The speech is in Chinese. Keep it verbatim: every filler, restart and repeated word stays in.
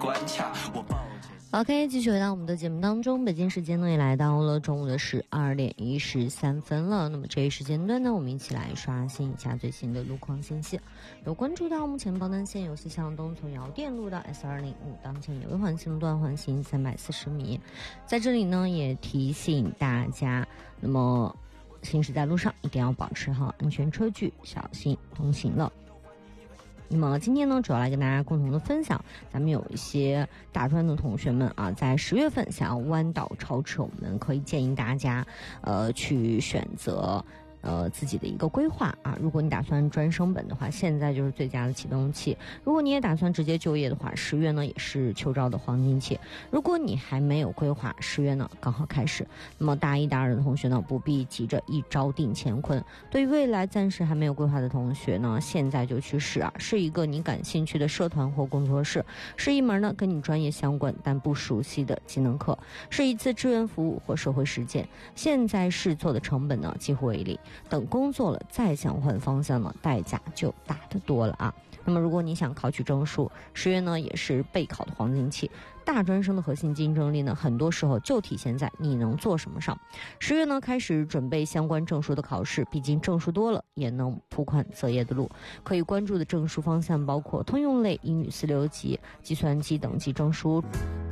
关卡。我抱着 OK， 继续回到我们的节目当中，北京时间呢也来到了中午的十二点一十三分了。那么这一时间段呢，我们一起来刷新一下最新的路况信息。有关注到目前宝南线有西向东从窑店路到 S 二零五，当前有一环线路段环行三百四十米。在这里呢，也提醒大家，那么行驶在路上一定要保持好安全车距，小心通行了。那么今天呢，主要来跟大家共同的分享，咱们有一些大专的同学们啊，在十月份想要弯道超车，我们可以建议大家，呃，去选择。呃，自己的一个规划啊，如果你打算专升本的话，现在就是最佳的启动期；如果你也打算直接就业的话，十月呢也是秋招的黄金期。如果你还没有规划，十月呢刚好开始。那么大一、大二的同学呢，不必急着一招定乾坤。对于未来暂时还没有规划的同学呢，现在就去试啊，是一个你感兴趣的社团或工作室，是一门呢跟你专业相关但不熟悉的技能课，是一次志愿服务或社会实践。现在试做的成本呢几乎为零。等工作了再想换方向呢，代价就大得多了啊。那么如果你想考取证书，十月呢也是备考的黄金期。大专生的核心竞争力呢，很多时候就体现在你能做什么上。十月呢开始准备相关证书的考试，毕竟证书多了也能铺宽择业的路。可以关注的证书方向包括通用类英语四六级、计算机等级证书。